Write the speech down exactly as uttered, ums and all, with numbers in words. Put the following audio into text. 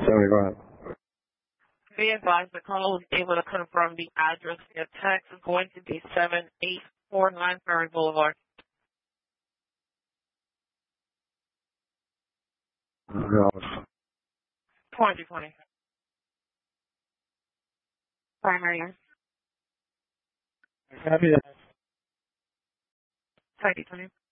seventy-five. Be advised the caller was able to confirm the address. Your text is going to be seven eight four nine Ferry Boulevard. twenty twenty. Primary. Copy that. twenty twenty.